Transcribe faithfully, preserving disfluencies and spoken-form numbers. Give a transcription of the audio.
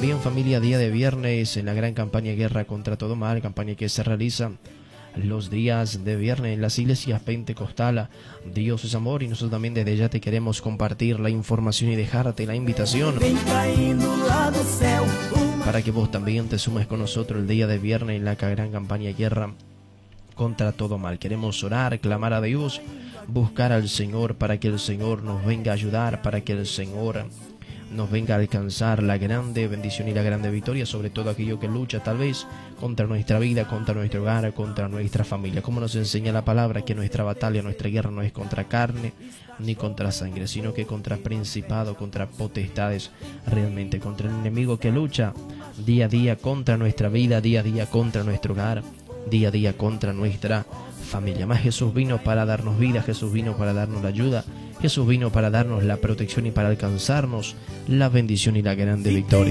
también, familia, día de viernes en la gran campaña Guerra contra todo mal, campaña que se realiza los días de viernes en las iglesias pentecostales. Dios es amor, y nosotros también desde ya te queremos compartir la información y dejarte la invitación para que vos también te sumes con nosotros el día de viernes en la gran campaña Guerra contra todo mal. Queremos orar, clamar a Dios, buscar al Señor para que el Señor nos venga a ayudar, para que el Señor nos venga a alcanzar la grande bendición y la grande victoria sobre todo aquello que lucha tal vez contra nuestra vida, contra nuestro hogar, contra nuestra familia. Como nos enseña la palabra, que nuestra batalla, nuestra guerra no es contra carne ni contra sangre, sino que contra principados, contra potestades, realmente contra el enemigo que lucha día a día contra nuestra vida, día a día contra nuestro hogar, día a día contra nuestra familia. Más Jesús vino para darnos vida, Jesús vino para darnos la ayuda, Jesús vino para darnos la protección y para alcanzarnos la bendición y la grande victoria.